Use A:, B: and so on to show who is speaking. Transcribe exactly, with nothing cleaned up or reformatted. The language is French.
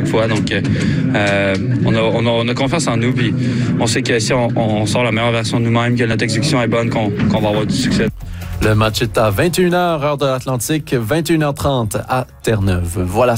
A: fois. Donc, euh, on, a, on, a, on a confiance en nous. Puis on sait que si on, on sort la meilleure version de nous-mêmes, que notre exécution est bonne, qu'on, qu'on va avoir du succès.
B: Le match est à vingt et une heures, heure de l'Atlantique, vingt et une heures trente à Terre-Neuve. Voilà.